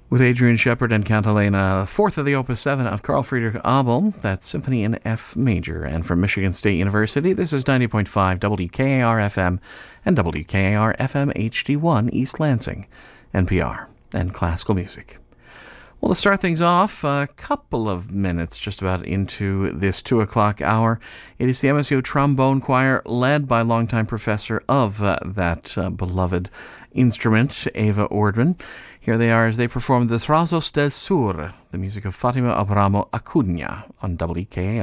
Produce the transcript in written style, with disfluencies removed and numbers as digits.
With Adrian Shepard and Cantilena, fourth of the Opus 7 of Carl Friedrich Abel, that's Symphony in F Major. And from Michigan State University, this is 90.5 WKAR-FM and WKAR-FM HD1 East Lansing, NPR, and classical music. Well, to start things off, a couple of minutes just about into this 2 o'clock hour, it is the MSU Trombone Choir, led by longtime professor of that beloved instrument, Eva Ordman. Here they are as they perform the Trazos del Sur, the music of Fatima Abramo Acuna on WKAR.